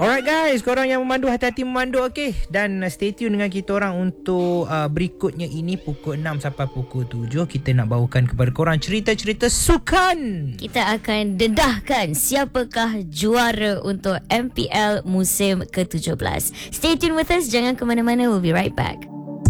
Alright guys, korang yang memandu hati-hati memandu, okey. Dan stay tune dengan kita orang untuk berikutnya ini pukul 6 sampai pukul 7 kita nak bawakan kepada korang cerita-cerita sukan. Kita akan dedahkan siapakah juara untuk MPL musim ke-17. Stay tune with us, jangan ke mana-mana, we'll be right back.